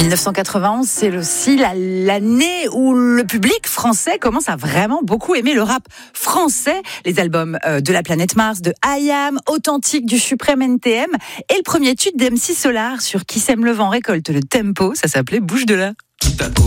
1991, c'est aussi l'année où le public français commence à vraiment beaucoup aimer le rap français. Les albums de la planète Mars, de I Am, Authentique du Suprême NTM et le premier tube d'MC Solar sur Qui sème le vent récolte le tempo, ça s'appelait Bouge de là.